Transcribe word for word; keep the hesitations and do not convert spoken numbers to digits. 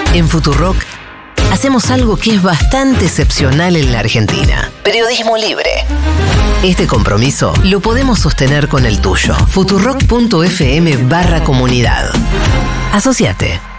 En Futurock hacemos algo que es bastante excepcional en la Argentina. Periodismo libre. Este compromiso lo podemos sostener con el tuyo. Futurock punto f m barra comunidad. Asociate.